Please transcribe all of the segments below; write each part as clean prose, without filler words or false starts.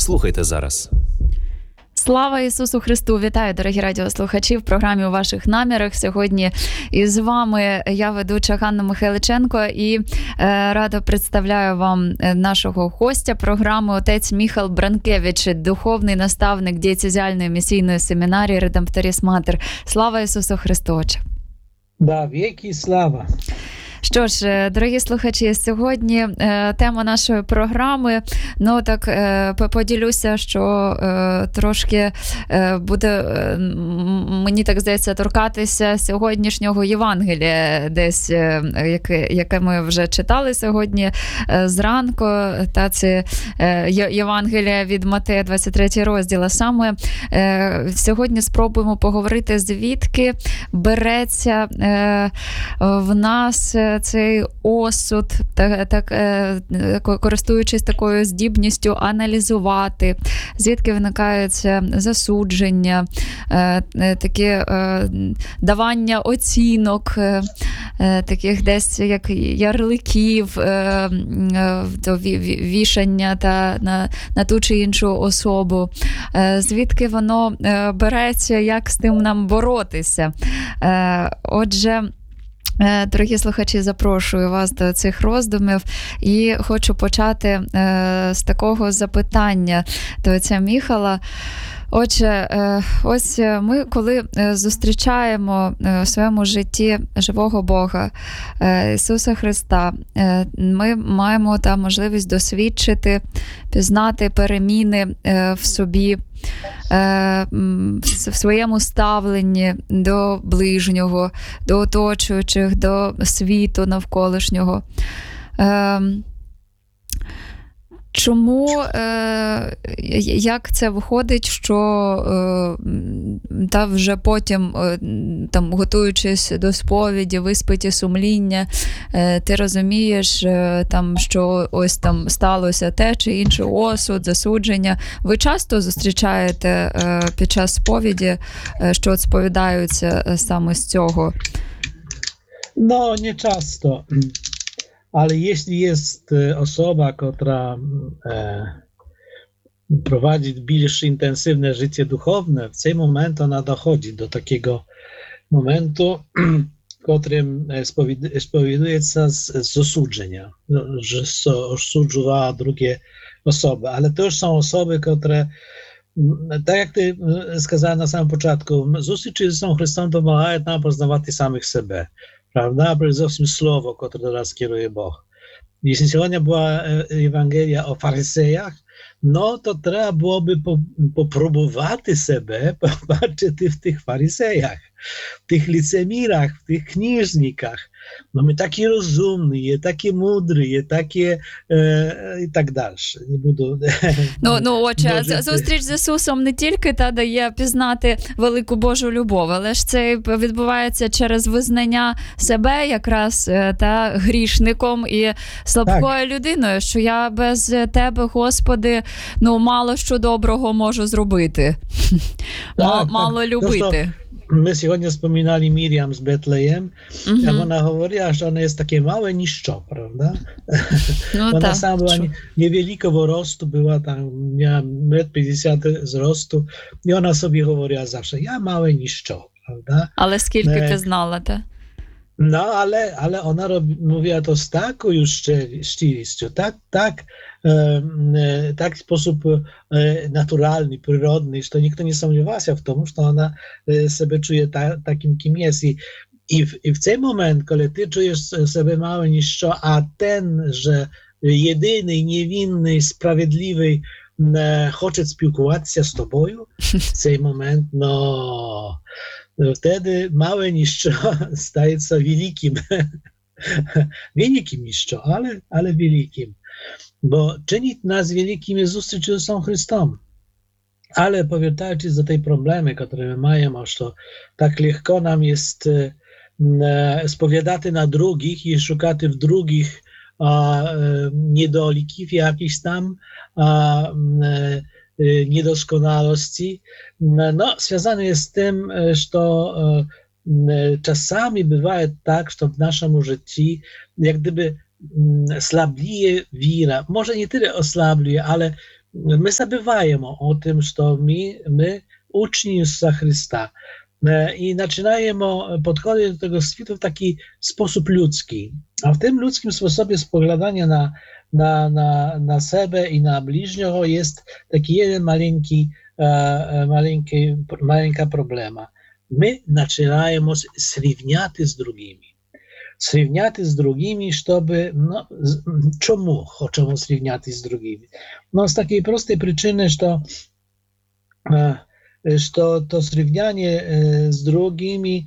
Слухайте зараз. Слава Ісусу Христу! Вітаю, дорогі радіослухачі, в програмі «У ваших намірах». Сьогодні із вами я, ведуча Ганна Михайличенко, і радо представляю вам нашого гостя програми, отець Міхал Бранкевич, духовний наставник дієцезіальної місійної семінарії «Редемпторіс Матер». Слава Ісусу Христу! Да, віки слава! Що ж, дорогі слухачі, сьогодні тема нашої програми, поділюся, що трошки буде, мені так здається, торкатися сьогоднішнього Євангелія, десь, яке ми вже читали сьогодні зранку, та це Євангелія від Матея, 23 розділ. Саме сьогодні спробуємо поговорити, звідки береться в нас цей осуд, користуючись такою здібністю аналізувати, звідки виникається засудження, таке давання оцінок, таких десь як ярликів, вішання на ту чи іншу особу. Звідки воно береться, як з тим нам боротися. Отже, дорогі слухачі, запрошую вас до цих роздумів і хочу почати з такого запитання до отця Міхала. Отже, ось ми, коли зустрічаємо в своєму житті живого Бога, Ісуса Христа, ми маємо там можливість досвідчити, пізнати переміни в собі, в своєму ставленні до ближнього, до оточуючих, до світу навколишнього. Чому, як це виходить, що та вже потім, там, готуючись до сповіді, виспиті сумління, ти розумієш, там, що ось там сталося те чи інше, осуд, засудження. Ви часто зустрічаєте під час сповіді, що сповідаються саме з цього? No, nie często. Ale jeśli jest osoba, która prowadzi bliższe, intensywne życie duchowne, w tym momencie ona dochodzi do takiego momentu, w którym spowieduje się z osudzenia, że osudziła drugie osoby. Ale to już są osoby, które, tak jak ty сказала na samym początku, zустрічі z Chrystusem допомагають нам познавати самих себе. Prawda? Bo zowsім słowo, które do nas kieruje Bóg. Jeśli сегодня była Ewangelia o farysejach, no to trzeba byłoby popróbować sobie, popatrzeć w tych farysejach, w tych licemirach, w tych księżnikach. No my taki rozumny, taki mądry, takie і так далі. Не буду... Отже, зустріч з Ісусом не тільки дає пізнати велику Божу любов, але ж це відбувається через визнання себе якраз грішником і слабкою людиною, що я без Тебе, Господи, мало що доброго можу зробити, мало любити. My сегодня вспоминали Мирьям z Betlejem, jak ona mówiła, że ona jest takie małe niszczo, prawda? Ona sama była niewielkiego rostu, była tam, miała 1,50 m wzrostu i ona sobie mówiła zawsze, ja małe niszczo, prawda? Ale скільки ти знала, te? No, ale ona mówiła to z taką już szczerością, tak w sposób naturalny, przyrodny, że to nikt nie sądziewał się w tym, że ona sobie czuje takim, kim jest. I w ten moment, kiedy ty czujesz sobie małe niższo, a ten, że jedyny, niewinny, sprawiedliwy chce spілкуватися się z tobą, w ten moment, no... Wtedy małe niszczo staje się wielkim. Wielkim niszczo, ale wielkim. Bo czynić nas wielkim jest zустріч z Chrystusem. Ale powracając do tej problemy, które my mamy, że tak lekko nam jest spowiadać na drugich i szukać w drugich niedolików jakichś tam, niedoskonalości, no, związane jest z tym, że czasami bywa tak, że w naszym życiu jak gdyby slabnieje wiara. Może nie tyle oslabnie, ale my zabywamy o tym, że my uczni Jezusa Chrysta i zaczynamy podchodzić do tego świata w taki sposób ludzki. A w tym ludzkim sposobie spoglądania na siebie i na bliźniego jest taki jeden malenka problema. My zaczynamy srówniać z drugimi, żeby, czemu chcemy srówniać z drugimi? Z takiej prostej przyczyny, że to srównanie z drugimi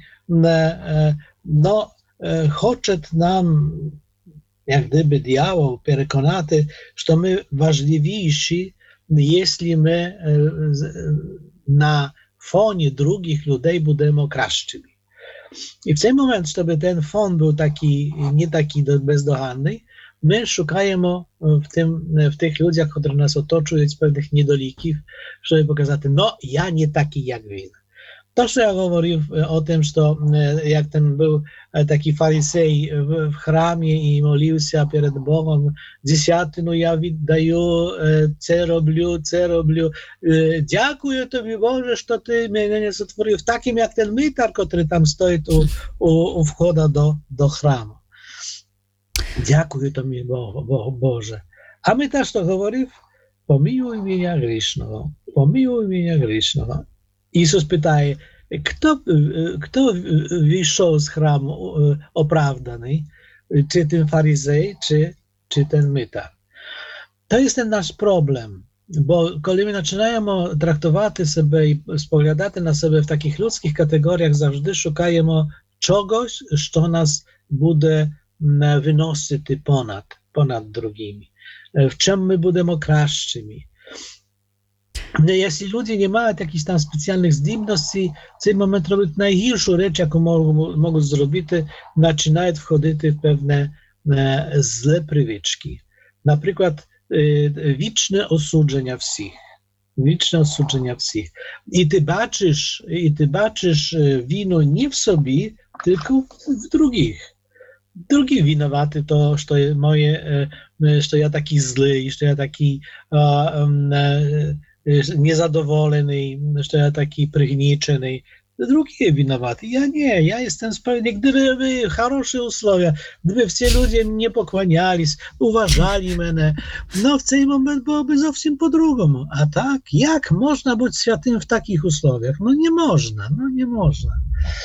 chce nam, jak gdyby diabeł przekonać, że my ważniejsi, jeśli my na fonie drugich ludzi będziemy kraszczymi. I w tym momencie, żeby ten fon był nie taki bezdoganny, my szukamy w tych ludziach, które nas otoczują, pewnych niedolików, żeby pokazać, ja nie taki jak wy. To, co ja mówił o tym, że jak ten był taki faryzej w chramie i modlił się przed Bogiem, dziesiątinu ja daję, co robię, dziękuję Tobie Boże, że Ty mnie stworzył w takim jak ten mytar, który tam stoi u wchodu do chramu. Dziękuję Tobie Boże. A my też to mówił, pomiłuj mnie grzesznego. Jezus pytaje, kto wyszedł z chramu opravdany, czy ten faryzej, czy ten mytar. To jest ten nasz problem, bo kiedy my zaczynamy traktować siebie i spoglądać na siebie w takich ludzkich kategoriach, zawsze szukamy czegoś, co nas będzie wynosić ponad drugimi. W czym my będziemy kraszczymi. Jeśli ludzie nie mają jakichś tam specjalnych zdolności, w tym moment robią najgorszą rzecz, jaką mogą zrobić, zaczynają wchodzić w pewne złe przywyczki. Na przykład wieczne osudzenia wszystkich. I ty baczysz wino nie w sobie, tylko w drugich. Drugi winowaty to, że ja taki zły, że ja taki niezadowolony, że ja taki prygniczony. Drugi jest winowaty. Ja nie, ja jestem spełniony. Gdyby były хорошие условия, gdyby wszyscy ludzie mnie pokłaniali, uważali mnie, w ten moment byłoby zupełnie po drugому. A tak, jak można być świętym w takich usłowiach? Nie można.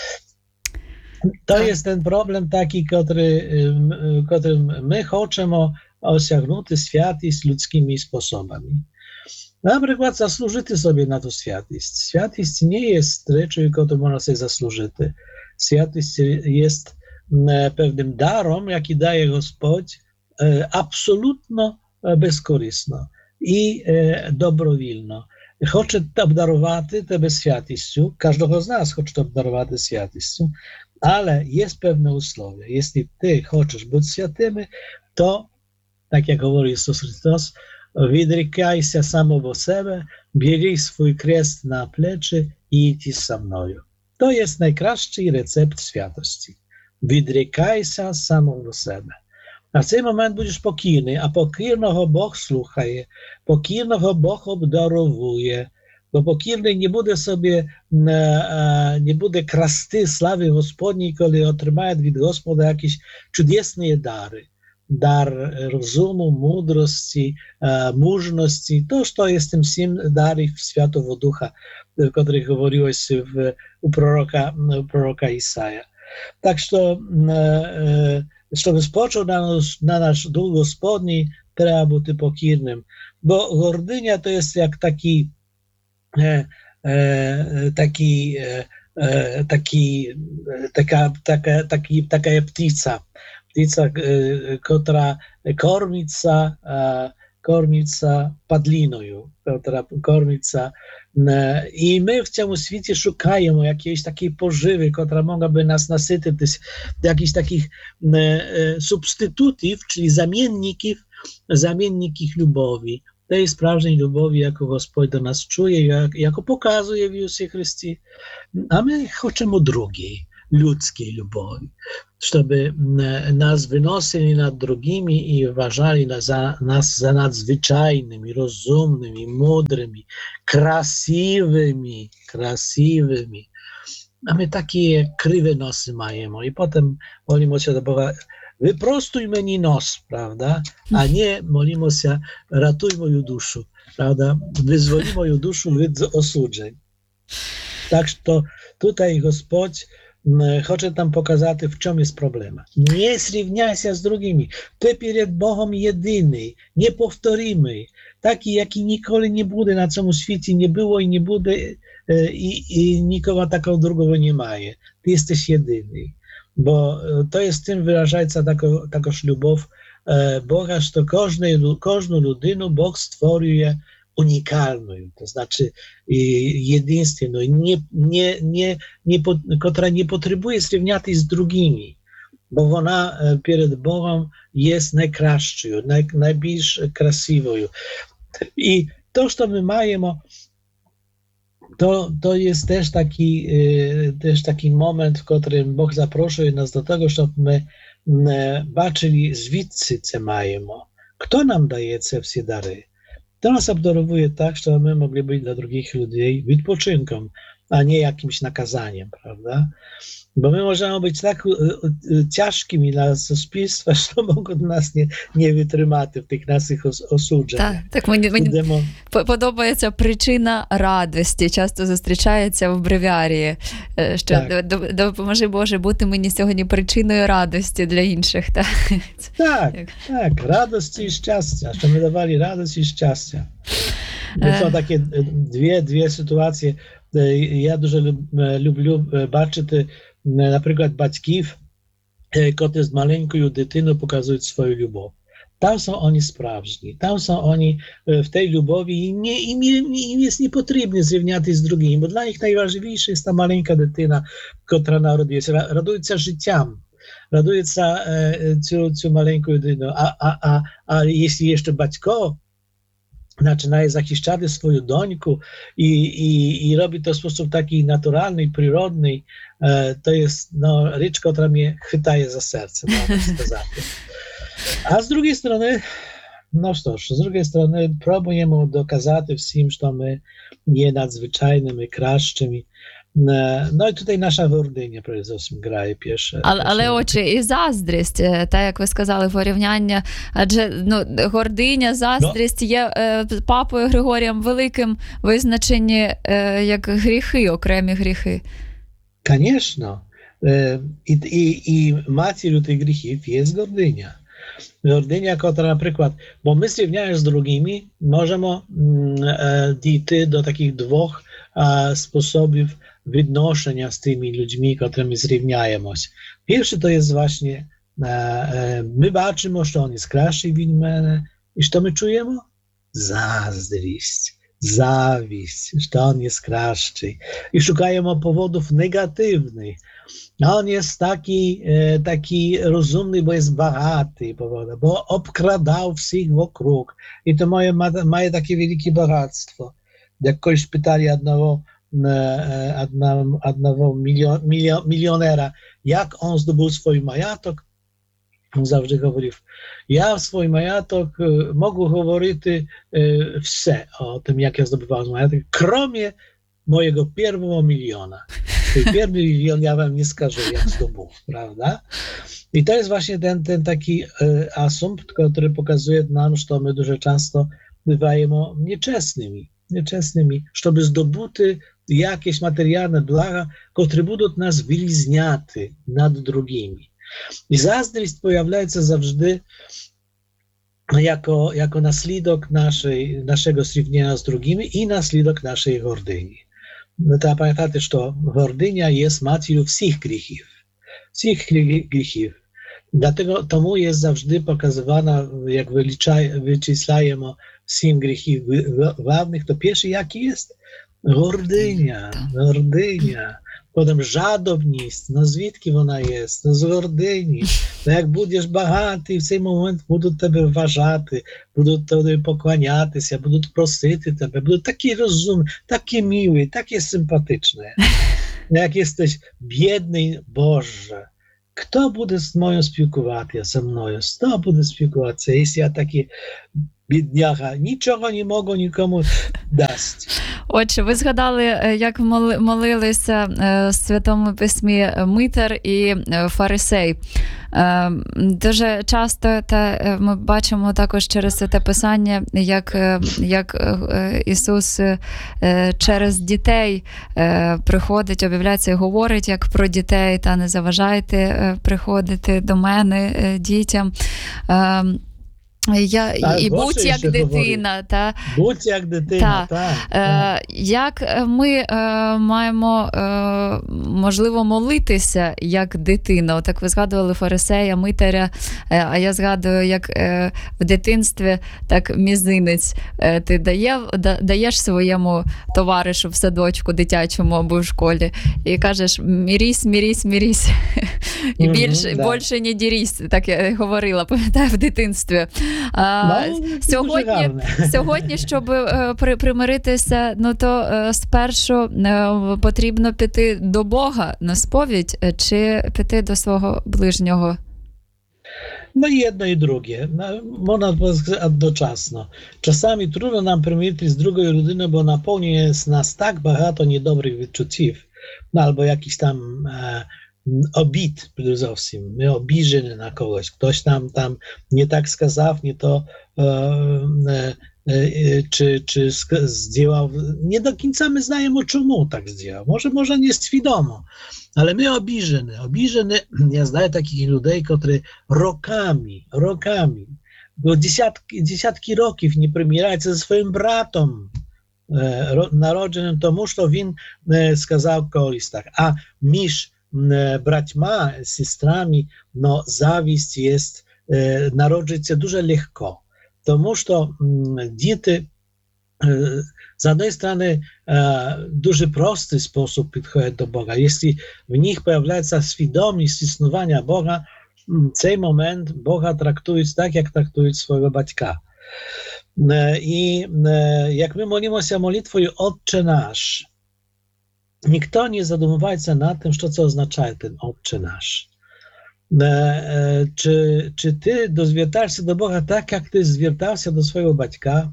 To jest ten problem taki, którym my chcemy osiągnąć świętość ludzkimi sposobami. Na przykład zasłużyć sobie na to świętość. Świętość nie jest rzeczą, którą można sobie zasłużyć. Świętość jest pewnym darem, jaki daje Gospodź, absolutnie bezkorystno i dobrowolno. Chce obdarować Tebe świętością, każdego z nas chce obdarować świętością, ale jest pewne usłowie. Jeśli Ty chcesz być świętym, to, tak jak mówi Jezus Chrystus, wydrykaj się samego siebie, bierz swój kres na plecy i idź za mną. To jest najkraszczy recept świętości. Wydrykaj się samego siebie. A w ten moment będziesz pokірny, a pokірного Bóg słuchaje, pokірного Bóg obdarowuje, bo pokірny nie będzie krasty sławy Gospodniej, kiedy otrzyma od Gospoda jakieś cudowne dary. Dar rozumu, mądrości, mужності, to, co jest tym всім dary Świętego Ducha, o których mówiłeś u proroka Isaja. Tak, że żeby spoczął na nasz duch Gospodni, trzeba być pokірnym, bo gordynia to jest jak taka ptica, która kormica padliną, która kormica. I my w tym świecie szukamy jakiejś takiej pożywy, która mogłaby nas nasycić, jakichś takich substytutów, czyli zamienników lubowi. Tej sprawnej lubowi, jaką Gospodź do nas czuje, jako pokazuje w Jezusie Chrystie. A my chcemy drugiej. ludzkiej lubowi, żeby nas wynosili nad drugimi i uważali nas za nadzwyczajnymi, rozumnymi, mądrymi, krasiwymi. A my takie kriwe nosy mamy i potem molimy się do Boga, wyprostuj mnie nos, prawda? A nie molimy się, ratuj moją duszę, prawda? Wyzwoli moją duszę od osudzeń. Tak, to tutaj Господь хоче нам показати, в чому є проблема. Не зрівняйся з другими. Ти перед Богом єдиний, неповторимий, такий, який ніколи не буде на цьому світі, не було і не буде, і нікого такого другого немає. Ти jesteś jedyny. Bo to jest tym wyrażająca takoż любов Boga, że każdą ludину Bóg stworzył je unikalną, to znaczy jedynstwienną, która nie potrzebuje zrówniać z drugimi, bo ona przed Bogiem jest najkraszczą, najbardziej krasiwą. I to, co my mamy, to jest też taki moment, w którym Bóg zapraszał nas do tego, żeby my baczyli zwidcy, co mamy. Kto nam daje te wszystkie dary? To nas obdarowuje tak, żeby my mogli być dla drugich ludzi wypoczynkiem, a nie jakimś nakazaniem, prawda? Bo my możemy być tak ciężkimi dla суспільства, що можуть нас не витримати в тих наших осудженнях. Так, мені подобається причина радості, часто зустрічається в бревіарії, що допоможи Боже бути мені сьогодні причиною радості для інших. Так, радості і щастя, що ми давали радість і щастя. Są takie dwie sytuacje. Ja dużo lubię бачити, наприклад, батьків, котрі з маленькою дитиною показують свою любов. Там są oni справжні, там są oni w tej любові, i im jest niepotrzebne zrівняти z drugimi, bo dla nich najważniejsza jest ta maleńka dytyna, która narodziła się, raduje życiem, raduje się maleńką dytyną, a jeśli jeszcze батько zaczynaje zachищати свою доньку i robi to w sposób taki naturalny, przyrodny, to jest rzecz, która mnie chwytaje za serce, można сказати. A z drugiej strony, z drugiej strony próbujemy dokazać wszystkim, że my nie nadzwyczajnymi, kraszczymi. No i tutaj наша гординя, перед зовсім, грає перше. Але отже, і заздрість, та, як ви сказали, порівняння, адже гординя, заздрість є папою Григорієм Великим визначені як гріхи, окремі гріхи. Звісно. І матір'ю тих гріхів є гординя. Гординя, яка, наприклад, бо ми зрівняємо з другими, можемо дійти до таких двох sposobów відношення з тими людьми, którymi zrówniaємось. Pierwszy to jest właśnie, my baczymy, że on jest kraszий від мене, i co my czujemy? Zawiść, że on jest kraszий. I szukajemy powodów negatywnych. On jest taki rozumny, bo jest bogaty, bo obkradał wszystkich wokół. I to moje takie wielkie bogactwo. Jak kogoś pytali одного milionera, jak on zdobył swój majątek, on zawsze mówił, ja swój majątek mogę mówić wszystko o tym, jak ja zdobywałem majątek, kromie mojego pierwszego miliona. Ten pierwszy milion ja wam nie skażę, jak zdobył, prawda? I to jest właśnie ten taki asumpt, który pokazuje nam, że my dużo często bywajemy nieczesnymi, żeby zdobyty jakieś materialne blaga, które będą nas wylizniaty nad drugimi. I zazdrość pojawia się zawsze jako naslідок naszego zrównienia z drugimi i naslідок naszej gordyni. Trzeba pamiętać, że gordynia jest matką wszystkich grzechów. Dlatego tomu jest zawsze pokazywana, jak wyczyslajemy wszystkim grzechów głównych, to pierwszy jaki jest? Гординя. Potem żadobність, звідки вона є? З гордині. Як будеш багатий, в цей момент будуть тебе вважати, будуть тобі поклонятися, будуть просити тебе, будуть такі розумні, такі милі, такі симпатичні. Jak jesteś biedny, Boże, kto буде спілкуватися зі мною? Хто буде спілкуватися, якщо я такий бідняга, нічого не можу нікому дати? Отже, ви згадали, як молилися в Святому Письмі Митар і фарисей. Дуже часто ми бачимо також через це писання, як Ісус через дітей приходить, об'являється і говорить, як про дітей, та не заважайте приходити до мене дітям. І будь як дитина. Будь як дитина, так. Як ми маємо, можливо, молитися як дитина? Отак ви згадували фарисея, митаря, а я згадую, як в дитинстві так мізинець ти даєш своєму товаришу в садочку дитячому або в школі і кажеш «мірісь, мірісь, мірісь». І більше не дірісь, так я говорила, пам'ятаю, в дитинстві. Сьогодні, щоб примиритися, то спершу потрібно піти до Бога на сповідь чи піти до свого ближнього? Jedno i drugie. Można powiedzieć одночасно. Czasami trudno nam примиритись з другою людиною, бо наповнює нас так багато недобрих відчуттів, albo jakiś tam обід зовсім. Ми обіжені на когось. Хтось нам там не так сказав, не то чи зробив. Не до кінця ми знаємо, чому так зробив. Може не свідомо. Але ми обіжені. Я знаю таких людей, які роками, бо десятки років не примиряються зі своїм братом, народженим тому, що він сказав колись так. А між braćma, сестрами, но зависть jest, народжується дуже легко. Тому що діти, з однієї сторони, дуже простий спосіб підходять до Бога. Якщо в них з'являється свідомість існування Бога, в цей момент Бога трактують так, як трактують свого батька. І як ми молимося молитвою «Отче наш», ніхто не задумується над тим, що це означає, ten Отче наш. Чи ти звертаєшся до Бога так, як ти звертався до свого батька?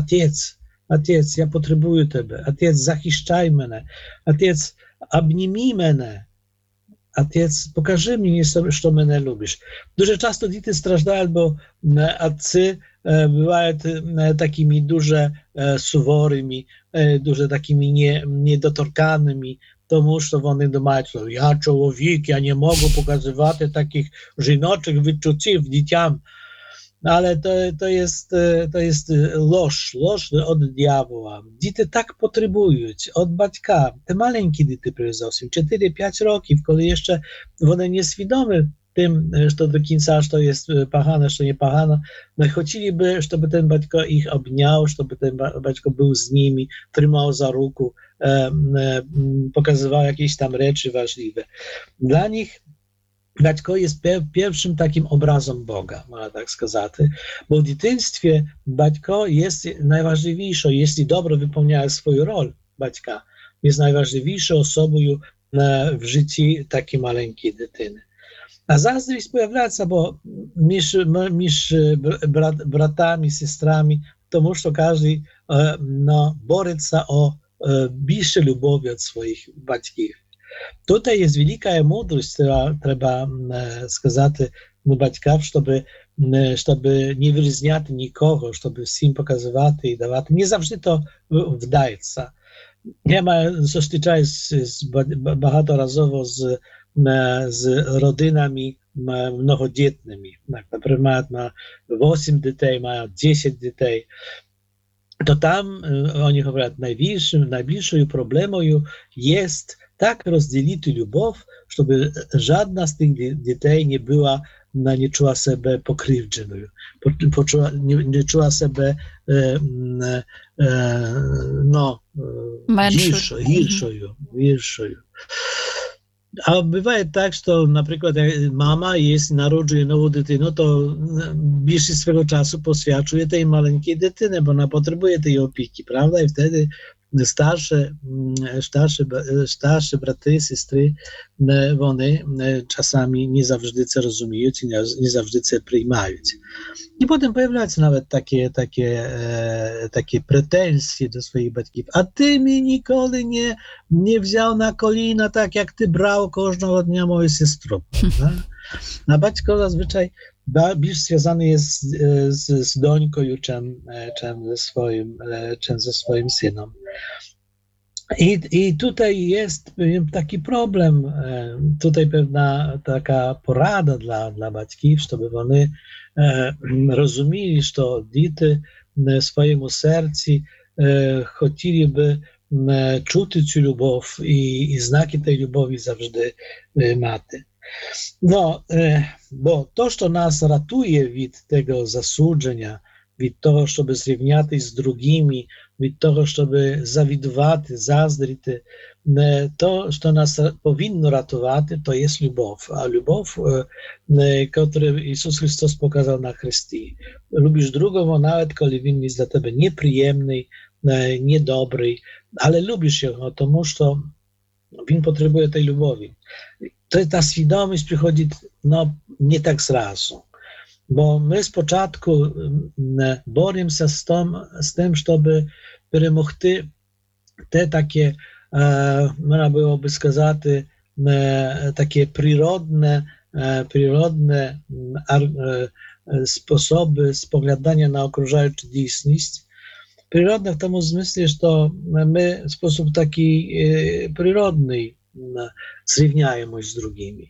Отець, я потребую тебе. Отець, захищай мене. Отець, обніми мене. Отець, покажи мені, що мене любиш. Дуже часто діти страждають, бо отці бувають такими дуже суворими, дуже такими недоторканими, тому що вони думають, що я чоловік, я не можу показувати таких жіночих відчуттів дітям. Ale to jest ложь od diabła. Dzieci tak potrzebują od baćka. Te maleńkie dzieci, przecież 4-5 roków, kiedy jeszcze one nieświadome tym, że do końca, że jest pachane, że nie pachane, no chcieliby, żeby ten baćko ich obniał, żeby ten baćko był z nimi, trzymał za ruku, pokazywał jakieś tam rzeczy ważliwe. Dla nich батько є першим таким образом Бога, можна так сказати. Бо в дитинстві батько є найважливішою, якщо добре виконує свою роль батька, є найважливішою особою в житті такої маленької дитини. А заздрість появляється, бо між братами, сестрами, тому що кожен бореться о більше любові від своїх батьків. Tutaj jest wielka mądrość, która trzeba сказати батькам, żeby nie wyróżniać nikogo, żeby всім показувати і давати. Не завжди to вдається. Я зустрічаюся багаторазово з родинами многодітними. Наприклад, мають 8 дітей, мають 10 дітей. To tam oni mówią, najbliższą problemą jest tak rozdzielić любов, żeby żadna z tych dzieci nie czuła siebie pokrzywdzoną, nie czuła siebie gorszą. A bywa tak, że na przykład jak mama narodzuje nową dziewczynę, to większość swego czasu poświęcuje tej maleńkiej dziewczynie, bo ona potrzebuje tej opieki, prawda? I wtedy Старші брати, сестри, вони czasami nie завжди це розуміють і не завжди це приймають. І потім появляються навіть такі претензії до своїх батьків. А ти мені ніколи не взяв на коліна так, як ти брав кожного дня мою сестру. A батько зазвичай bільш зв'язаний jest z донькою, czym ze swoim synem. I tutaj jest taki problem, tutaj pewna taka porada dla батьків, щоб вони розуміли, що діти в своєму серці хотіли би чути цю любов і знаки tej любові завжди мати. No, bo to, co nas ratuje від tego засудження, від того, щоб зрівнятися з другими, від того, щоб завідувати, заздрити, to, що нас повинно рятувати, то є любов. А любов, яку Ісус Христос показав на хресті. Любиш другого, навіть коли він є для тебе неприємний, недобрий, але любиш його, тому що він потребує tej любові. Ta świadomość przychodzi nie tak zrazu, bo my z początku boremy się z tym, żeby перемогти te takie, można byłoby сказать, takie przyrodne sposoby spoglądania na okrużającą rzeczywistość. Przyrodne w tym sensie, że my w sposób taki przyrodny zrówniajemy z drugimi.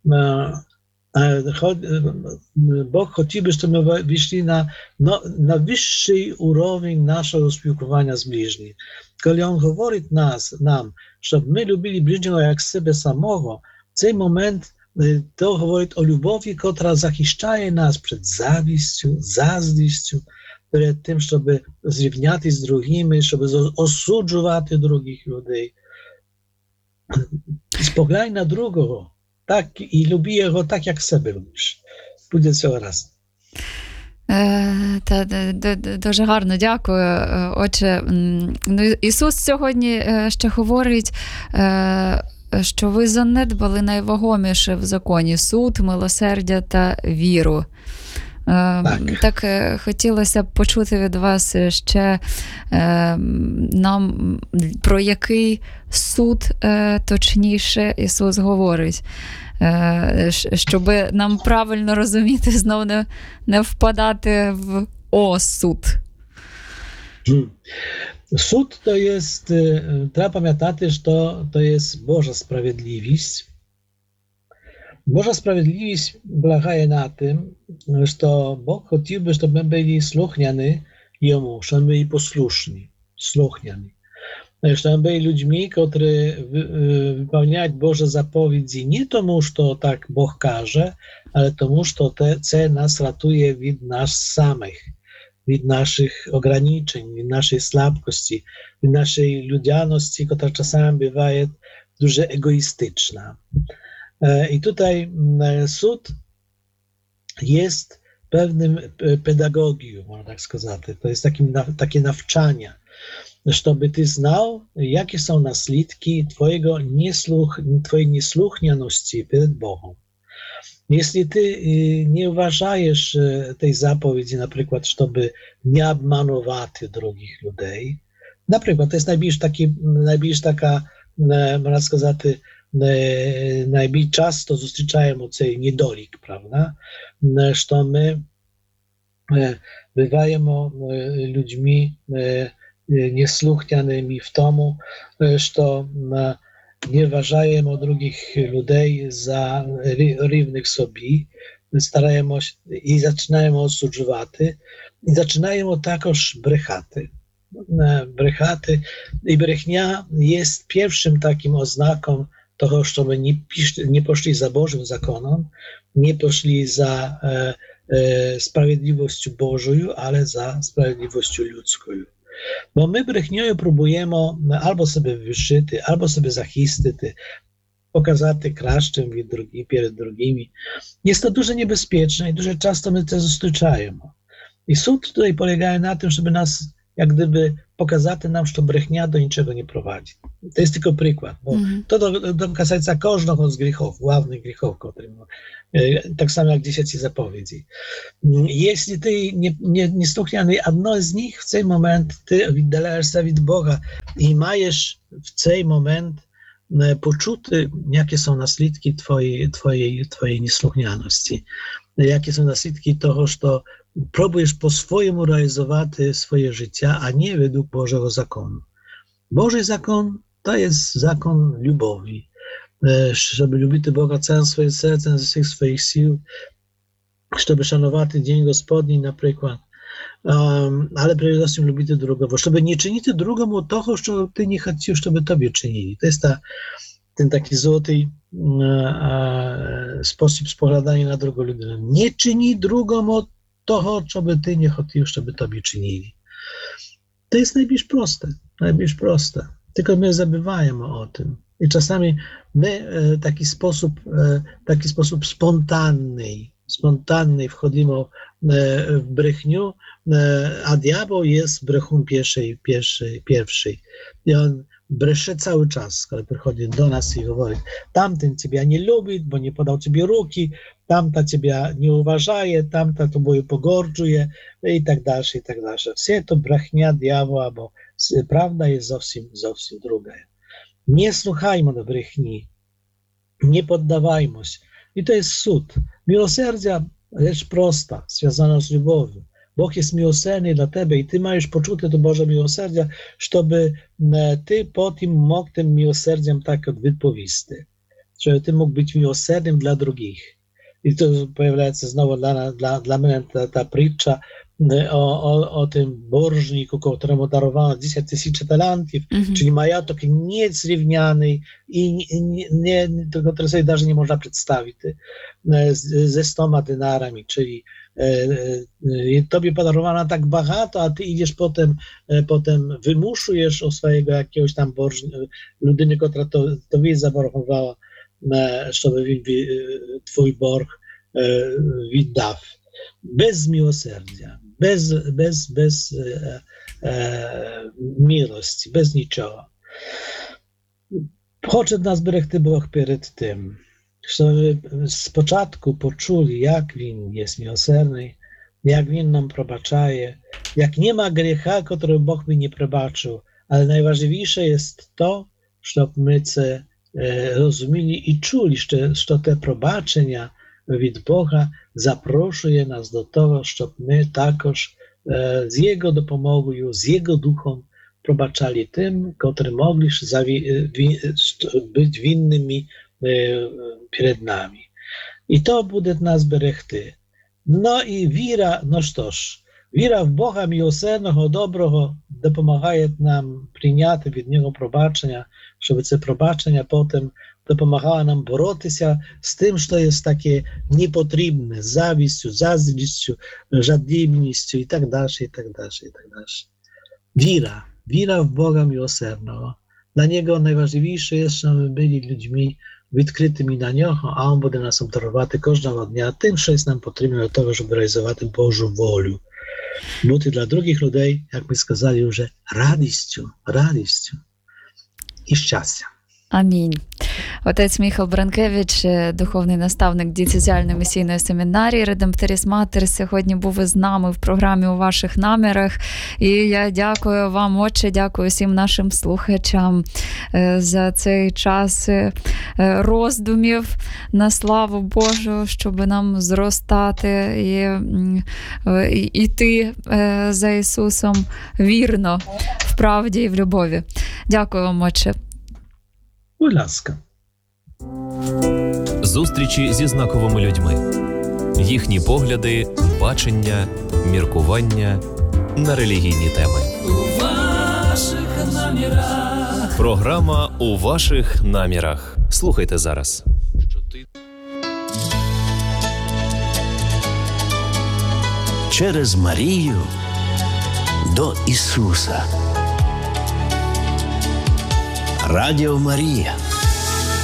Bóg chciałby, żebyśmy wyszli na wyższy poziom naszego spілкування z bliźnim. Kiedy On mówi nam, żeby my lubili bliźniego jak siebie samego, w ten moment to mówi o lubowi, która zachiszczaje nas przed zazdrością, przed tym, żeby zrówniać z drugimi, żeby osudzować drugich ludzi. Spoglądaj na drugiego, tak, i lubi його так, як себе любиш. Буде цього раз. Дуже гарно, дякую. Отже, Ісус сьогодні ще говорить, що ви занедбали найвагоміше в законі – суд, милосердя та віру. Так хотілося б почути від вас ще нам, про який суд точніше Ісус говорить, щоб нам правильно розуміти, знову не впадати в осуд. Суд to jest, trzeba pamiętać, że to jest Boża sprawiedliwość. Boża sprawiedliwość polega na tym, że Bóg chciałby, żeby my byli słuchniani Jemu, żeby byli posłuszni, słuchniani. Żeby byli ludźmi, którzy wypełniają Boże zapowiedzi nie tomu, że tak Bóg każe, ale tomu, że to nas ratuje od nas samych, od naszych ograniczeń, od naszej słabkości, od naszej ludzianości, która czasami bywa dużo egoistyczna. I tutaj sąd jest pewnym pedagogią, można tak сказать. To jest takie nawczanie, żeby ty znał, jakie są naslідki twojej niesłuchnianości przed Bogiem. Jeśli ty nie uważajesz tej zapowiedzi, na przykład, żeby nie obmanować drugich ludzi, na przykład, to jest najbliższa taka, można сказать, najbardziej często zустрічаємо цей недолік, prawda? Że my bywajemy ludźmi niesłuchnianymi w tomu, że nie uważajemy drugich ludzi za równych sobie, starajemy się i zaczynamy osudzować i zaczynamy także brechać. I brechnia jest pierwszym takim oznaką того, żeby nie poszli za Bożym zakonem, nie poszli za sprawiedliwością Bożą, ale za sprawiedliwością ludzką. Bo my brechniою próbujemy albo sobie wywyższyć, albo sobie zachistyć, pokazać kraszczem przed drugimi. Jest to dużo niebezpieczne i dużo często my to zastosujemy. I sąd tutaj polega na tym, żeby nas jak gdyby pokazати nam, że brechnia do niczego nie prowadzi. To jest tylko przykład, bo to dokazaється każdego z grzechów, głównych grzechów, tak samo jak 10 zapowiedzi. Jeśli ty nie słuchany jedno z nich, w ten moment ty oddalasz się od Boga i majesz w ten moment poczuty, jakie są naslідки twojej niesłuchanianości, jakie są naslідки того, że próbujesz po swojemu realizować swoje życie, a nie według Bożego zakonu. Boży zakon to jest zakon lubowi, żeby lubić Boga całym swoim sercem, ze wszystkich swoich sił, żeby szanować Dzień Gospodni na przykład, ale przede wszystkim lubić drugiego, żeby nie czynić drugiemu tego, co ty nie chciał, żeby tobie czynili. To jest ten taki złoty sposób spoglądania na drugą ludzinę. Nie czyni drugiemu toho, co by ty nie chciał, żeby tobie czynili. To jest najbardziej proste. Tylko my zabywamy o tym. I czasami my taki sposób spontánny wchodzimy w brechniu, a diabeł jest brechun pierwszej. I on bresze cały czas, kiedy przychodzi do nas i mówi, tamten ciebie nie lubi, bo nie podał ciebie ruki, tamta ciebie nie uważaje, tamta tobою pogordzuje i tak dalej, i tak dalej. Все to brechnia diabła, bo prawda jest zowsім druga. Nie słuchajmy do brechni, nie poddawajmy się. I to jest cud. Miłosierdzia rzecz prosta, związana z lubowią. Bóg jest miłosierny dla ciebie i ty masz poczucie to Boże miłosierdzia, żeby ty po tym mógł tym miłosierdziem tak odpowiedzieć. Żeby ty mógł być miłosiernym dla drugich. I to pojawia się znowu dla mnie ta przycza o tym borżniku, któremu darowano 10 000 talentów, czyli majątek niezrówniany i który sobie nawet nie można przedstawić, ze 100 denarami, czyli tobie podarowano tak bardzo, a ty idziesz potem wymuszujesz o swojego jakiegoś tam ludyny, która to zaborgowała, żeby twój borg oddał. Bez miłosierdzia, bez miłości, bez niczego. Chce nas berechty Bóg przed tym, żeby z początku poczuli, jak Win jest miłosierny, jak Win nam przebaczaje, jak nie ma grzecha, który Bóg by nie przebaczył, ale najważniejsze jest to, żeby my rozumieli i czuli, że te przebaczenia od Boga zaproszuje nas do tego, żeby my takoż z Jego dopomogą, z Jego duchom przebaczali tym, którzy mogli być winnymi przed nami. I to będzie nas berechty. No i wiara, wiara w Boga miłosiernego, dobrego dopomaga nam przyjąć od Niego przebaczenia, żeby te przebaczenia potem dopomagała nam boroti się z tym, co jest takie niepotrzebne, z zawiścią, zazdrością, żadliwością i tak dalej, i tak dalej, i tak dalej. Wiara w Boga miłosiernego. Dla Niego najważniejsze jest, żeby byli ludźmi odkrytymi na Niego, a On będzie nas obdarować każdego dnia tym, co jest nam potrzebne do tego, żeby realizować Bożą wolę. Być dla drugich ludzi, jak my сказали już, radością i szczęściem. Амінь. Отець Міхал Бранкевич, духовний наставник дієцезіально-місійної семінарії Redemptoris Mater, сьогодні був із нами в програмі «У ваших намірах». І я дякую вам, Отче, дякую всім нашим слухачам за цей час роздумів на славу Божу, щоб нам зростати і йти за Ісусом вірно, в правді і в любові. Дякую вам, Отче. Будь ласка. Зустрічі зі знаковими людьми. Їхні погляди, бачення, міркування на релігійні теми. У ваших намірах. Програма «У ваших намірах». Слухайте зараз. Через Марію до Ісуса. Радіо Марія.